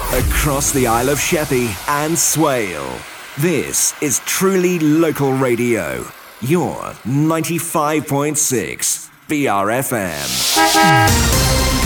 Across the Isle of Sheppey and Swale, this is truly local radio. Your 95.6 BRFM.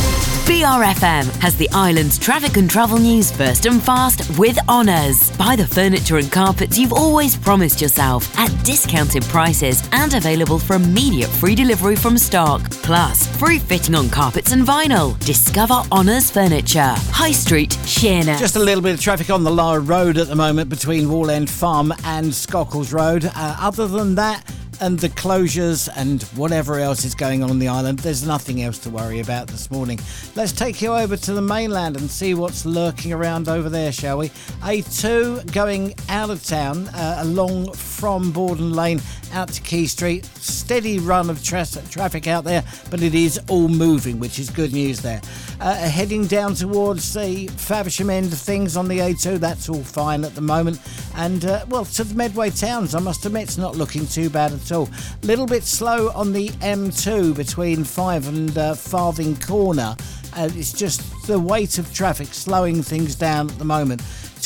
BRFM has the island's traffic and travel news first and fast with Honours. Buy the furniture and carpets you've always promised yourself at discounted prices and available for immediate free delivery from stock. Plus, free fitting on carpets and vinyl. Discover Honours Furniture. High Street, Sheerness. Just a little bit of traffic on the Lara Road at the moment between Wall End Farm and Scockles Road. Other than that, and the closures and whatever else is going on the island, there's nothing else to worry about this morning. Let's take you over to the mainland and see what's lurking around over there, shall we? A2 going out of town along from Borden Lane out to Quay Street. Steady run of traffic out there, but it is all moving, which is good news there. Heading down towards the Faversham end of things on the A2, that's all fine at the moment. And, to the Medway towns, I must admit, it's not looking too bad at all. Little bit slow on the M2 between 5 and Farthing Corner. It's just the weight of traffic slowing things down at the moment.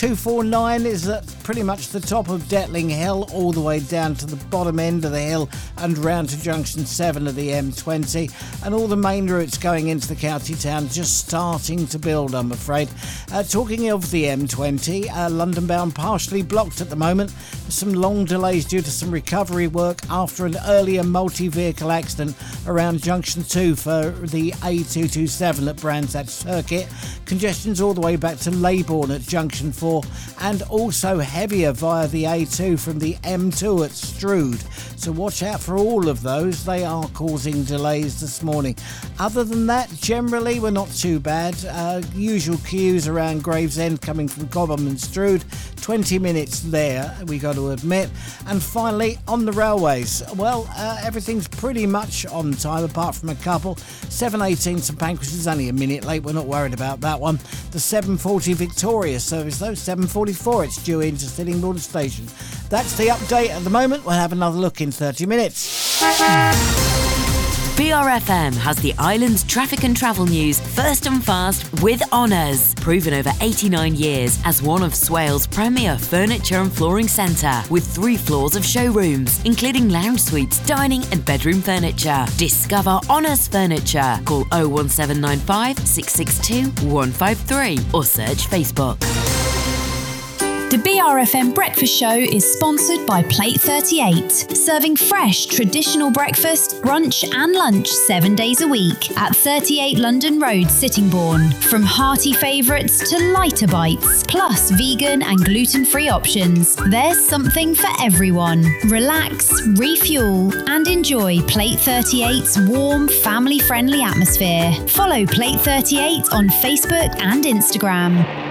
249 is at pretty much the top of Detling Hill, all the way down to the bottom end of the hill and round to junction 7 of the M20, and all the main routes going into the county town just starting to build, I'm afraid. Talking of the M20, London bound partially blocked at the moment. Some long delays due to some recovery work after an earlier multi-vehicle accident around junction 2 for the A227 at Brands Hatch Circuit. Congestion's all the way back to Leybourne at junction 4, and also heavier via the A2 from the M2 at Strood. So watch out for all of those. They are causing delays this morning. Other than that, generally we're not too bad. Usual queues around Gravesend coming from Cobham and Strood. 20 minutes there, we got to admit. And finally, on the railways, everything's pretty much on time apart from a couple. 7:18 St Pancras is only a minute late. We're not worried about that one. The 7:40 Victoria service, though, 7:44, it's due into Sittingbourne Station. That's the update at the moment. We'll have another look in 30 minutes. BRFM has the island's traffic and travel news first and fast with Honours. Proven over 89 years as one of Swale's premier furniture and flooring centre, with 3 floors of showrooms, including lounge suites, dining and bedroom furniture. Discover Honours Furniture. Call 01795 662 153 or search Facebook. The BRFM Breakfast Show is sponsored by Plate 38, serving fresh, traditional breakfast, brunch and lunch 7 days a week at 38 London Road, Sittingbourne. From hearty favourites to lighter bites, plus vegan and gluten-free options, there's something for everyone. Relax, refuel and enjoy Plate 38's warm, family-friendly atmosphere. Follow Plate 38 on Facebook and Instagram.